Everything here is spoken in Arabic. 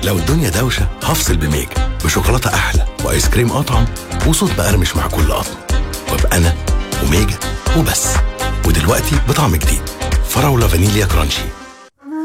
لو الدنيا دوشة هفصل بميجا، بشوكولاتة أحلى وآيس كريم أطعم وصوت بقرمش مع كل قطمة، وابقى أنا وميجا وبس. ودلوقتي بطعم جديد، فراولة فانيليا كرانشي.